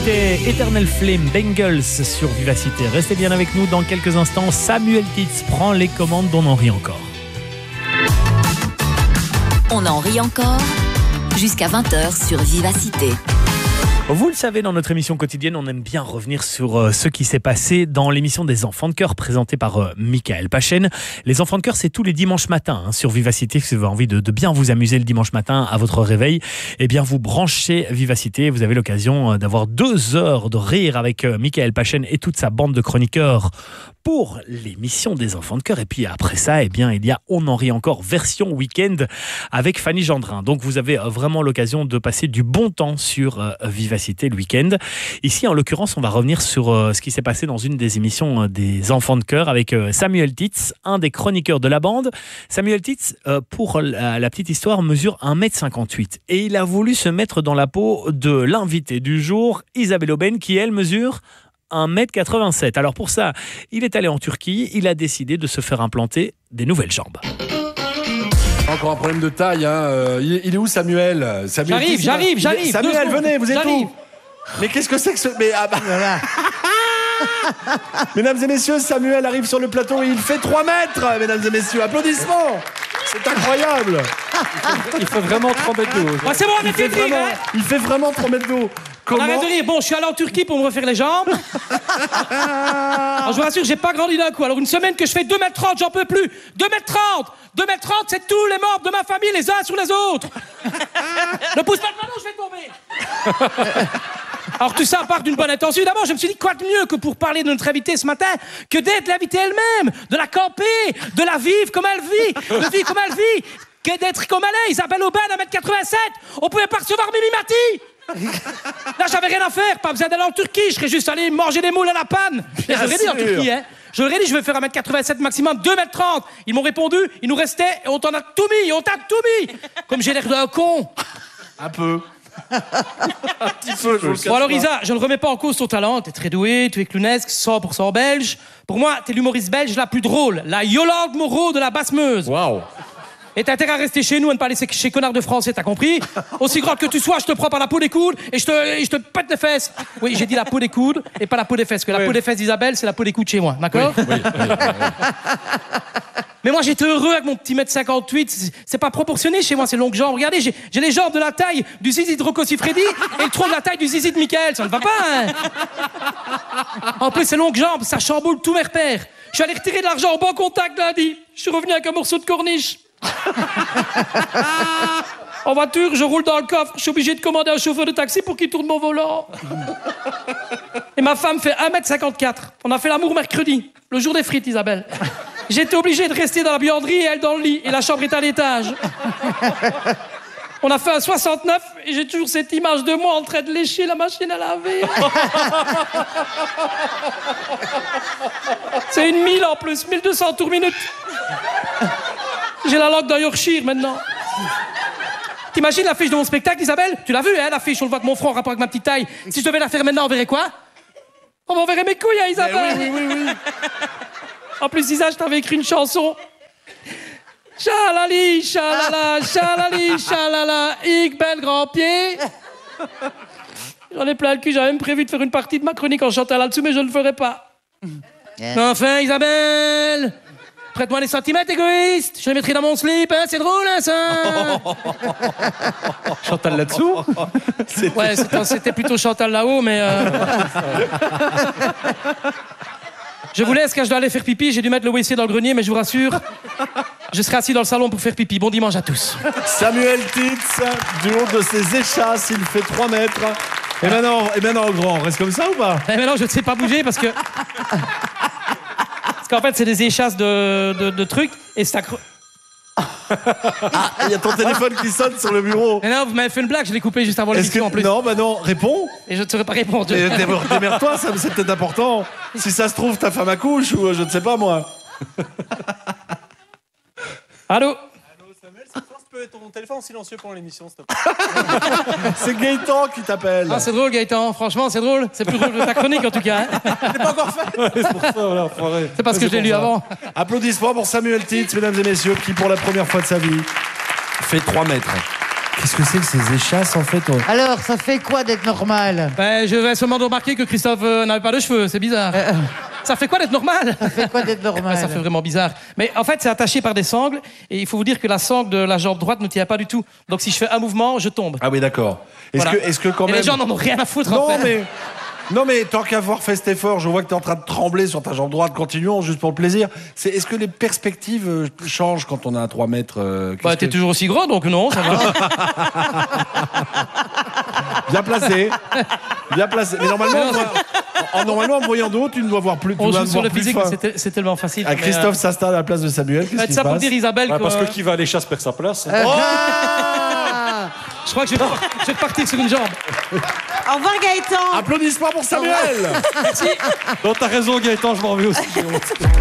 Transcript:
C'était Eternal Flame Bengals sur Vivacité. Restez bien avec nous dans quelques instants. Samuel Titz prend les commandes d'On en rit encore. On en rit encore jusqu'à 20h sur Vivacité. Vous le savez, dans notre émission quotidienne, on aime bien revenir sur ce qui s'est passé dans l'émission des Enfants de Cœur présentée par Michael Pachen. Les Enfants de Cœur, c'est tous les dimanches matins sur Vivacité. Si vous avez envie de bien vous amuser le dimanche matin à votre réveil, eh bien vous branchez Vivacité. Vous avez l'occasion d'avoir 2 heures de rire avec Michael Pachen et toute sa bande de chroniqueurs pour l'émission des Enfants de Cœur. Et puis après ça, eh bien, il y a On en rit encore version week-end avec Fanny Gendrin. Donc vous avez vraiment l'occasion de passer du bon temps sur Vivacité le week-end. Ici, en l'occurrence, on va revenir sur ce qui s'est passé dans une des émissions des Enfants de Cœur avec Samuel Titz, un des chroniqueurs de la bande. Samuel Titz, pour la petite histoire, mesure 1m58 et il a voulu se mettre dans la peau de l'invité du jour, Isabelle Aubène, qui elle mesure 1m87. Alors pour ça, il est allé en Turquie, il a décidé de se faire implanter des nouvelles jambes. Encore un problème de taille, hein. Il est où Samuel? J'arrive. Samuel, venez, vous êtes où? Mais qu'est-ce que c'est que ce... Mais, voilà. Mesdames et messieurs, Samuel arrive sur le plateau et il fait 3 mètres, mesdames et messieurs. Applaudissements. C'est incroyable. Il fait vraiment 3 mètres d'eau. Ah, c'est bon, on est fait rire, hein. Il fait vraiment 3 mètres d'eau. Comment? Arrête de rire. Bon, je suis allé en Turquie pour me refaire les jambes. Alors, je vous rassure, j'ai pas grandi d'un coup. Alors, une semaine que je fais 2m30, j'en peux plus. 2m30, c'est tous les membres de ma famille, les uns sur les autres. Ne pousse pas le ballon, je vais tomber. Alors, tout ça part d'une bonne intention. D'abord, je me suis dit, quoi de mieux que pour parler de notre invitée ce matin, que d'être l'invitée elle-même, de la camper, de la vivre comme elle vit, de vivre comme elle vit, que d'être comme elle est. Isabelle Aubène, 1m87. On pouvait pas recevoir Mimi Mati. Là, j'avais rien à faire, pas besoin d'aller en Turquie, je serais juste allé manger des moules à la panne. Et je leur ai dit en Turquie, hein. Je leur ai dit, je vais faire 1m87 maximum, 2m30. Ils m'ont répondu, il nous restait, et on t'en a tout mis, on t'a tout mis. Comme j'ai l'air d'un con. Un peu. Un petit peu, je le cache Bon alors pas. Isa, je ne remets pas en cause ton talent, t'es très doué, tu es clownesque, 100% belge. Pour moi, t'es l'humoriste belge la plus drôle, la Yolande Moreau de la Basse-Meuse. Waouh. Et t'as intérêt à rester chez nous et ne pas laisser chez connard de français, t'as compris? Aussi grand que tu sois, je te prends par la peau des coudes et je te pète les fesses. Oui, j'ai dit la peau des coudes et pas la peau des fesses, que la peau des fesses d'Isabelle, c'est la peau des coudes chez moi, d'accord? Oui. Mais moi, j'étais heureux avec mon petit mètre 58. C'est pas proportionné chez moi, ces longues jambes. Regardez, j'ai les jambes de la taille du zizi de Rocco Siffredi et le tronc de la taille du zizi de Michael. Ça ne va pas, hein? En plus, ces longues jambes, ça chamboule tous mes repères. Je suis allé retirer de l'argent au bon contact lundi. Je suis revenu avec un morceau de corniche. En voiture, je roule dans le coffre. Je suis obligé de commander un chauffeur de taxi pour qu'il tourne mon volant. Et ma femme fait 1m54. On a fait l'amour mercredi, le jour des frites, Isabelle. J'étais obligé de rester dans la buanderie et elle dans le lit. Et la chambre est à l'étage. On a fait un 69 et j'ai toujours cette image de moi en train de lécher la machine à laver. C'est une 1000 en plus, 1200 tours minute. J'ai la langue d'un Yorkshire maintenant. T'imagines l'affiche de mon spectacle, Isabelle? Tu l'as vu, hein, l'affiche, on le voit de mon front en rapport avec ma petite taille. Si je devais la faire maintenant, on verrait quoi? On verrait mes couilles, hein, Isabelle. Oui. En plus, Isa, je t'avais écrit une chanson. Chalali, chalala, chalali, chalala, ik ben grand pied. J'en ai plein le cul, j'avais même prévu de faire une partie de ma chronique en chantant là-dessus, mais je ne le ferai pas. Enfin, Isabelle, prête-moi les centimètres, égoïste. Je les mettrai dans mon slip, hein, c'est drôle, hein, ça. Chantal là-dessous. Ouais, c'était plutôt Chantal là-haut, mais... Je vous laisse, car je dois aller faire pipi. J'ai dû mettre le WC dans le grenier, mais je vous rassure, je serai assis dans le salon pour faire pipi. Bon dimanche à tous. Samuel Titz, du haut de ses échasses, il fait 3 mètres. Et maintenant en grand, on reste comme ça ou pas? Et maintenant, je ne sais pas bouger parce que... Parce qu'en fait, c'est des échasses de trucs et ça... Ah, il y a ton téléphone qui sonne sur le bureau. Mais non, vous m'avez fait une blague, je l'ai coupé juste avant l'émission en plus. Non, réponds. Et je ne saurais pas répondre. Démerde-toi, c'est peut-être important. Si ça se trouve, ta femme accouche ou je ne sais pas moi. Allô? Allô, Samuel, cette fois, tu peux mettre ton téléphone en silencieux pendant l'émission, s'il te plaît. C'est Gaëtan qui t'appelle. Ah, c'est drôle, Gaëtan, franchement, c'est drôle. C'est plus drôle que ta chronique, en tout cas. Hein. C'est pas encore fait. Ouais, c'est pour ça, voilà, enfoiré. C'est parce que je l'ai lu avant. Applaudissements pour Samuel Titz, mesdames et messieurs, qui pour la première fois de sa vie fait 3 mètres. Qu'est-ce que c'est que ces échasses en fait Alors, ça fait quoi d'être normal? Ben, je vais seulement remarquer que Christophe n'avait pas de cheveux, c'est bizarre. Ça fait quoi d'être normal? Ça fait quoi d'être normal? Ouais, ça fait vraiment bizarre. Mais en fait, c'est attaché par des sangles, et il faut vous dire que la sangle de la jambe droite ne tient pas du tout. Donc si je fais un mouvement, je tombe. Ah oui, d'accord. Est-ce que quand Et même... les gens n'en ont rien à foutre, en fait. Non mais tant qu'avoir fait cet effort, je vois que tu es en train de trembler sur ta jambe droite, continuons juste pour le plaisir. Est-ce que les perspectives changent quand on a à 3 mètres Bah, t'es toujours aussi gros, donc non, ça va. Bien placé. Bien placé. Mais normalement, en me voyant d'eau, tu ne dois voir plus. On tu dois joue sur voir le plus physique, fin. mais c'est tellement facile. Ah, Christophe s'installe à la place de Samuel. Qu'est-ce qui se ça pour passe dire Isabelle Ouais, que... parce que qui va à l'échasse perd sa place. Je crois que je vais repartir sur une jambe. Au revoir Gaëtan. Applaudissements pour Samuel. Merci. Donc t'as raison Gaëtan, je m'en vais aussi.